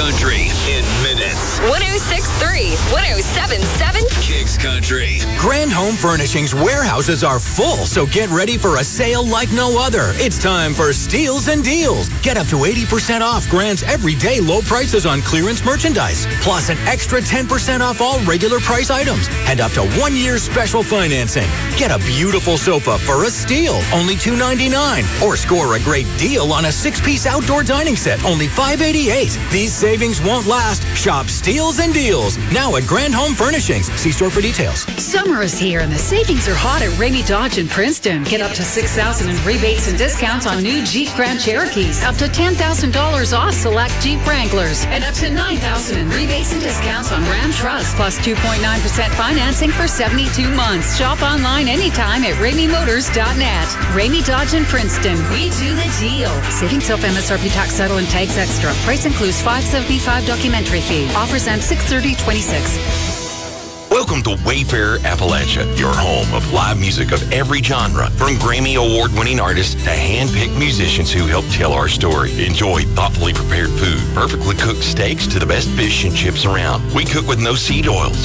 country in minutes. 106.3, 107.7 Kicks Country. Grand Home Furnishings warehouses are full, so get ready for a sale like no other. It's time for Steals and Deals. Get up to 80% off Grand's everyday low prices on clearance merchandise, plus an extra 10% off all regular price items, and up to 1 year's special financing. Get a beautiful sofa for a steal, only $299, or score a great deal on a 6-piece outdoor dining set, only $588. These savings won't last. Shop Steals and Deals now at Grand Home Furnishings. See store for details. Summer is here and the savings are hot at Ramey Dodge in Princeton. Get up to $6,000 in rebates and discounts on new Jeep Grand Cherokees, up to $10,000 off select Jeep Wranglers, and up to $9,000 in rebates and discounts on Ram Trucks, plus 2.9% financing for 72 months. Shop online anytime at RameyMotors.net. Ramey Dodge in Princeton. We do the deal. Savings self MSRP tax settle and tags extra. Price includes $575 documentary fee. Offers end 6/30/26. Welcome to Wayfarer Appalachia, your home of live music of every genre, from Grammy Award-winning artists to hand-picked musicians who help tell our story. Enjoy thoughtfully prepared food, perfectly cooked steaks to the best fish and chips around. We cook with no seed oils.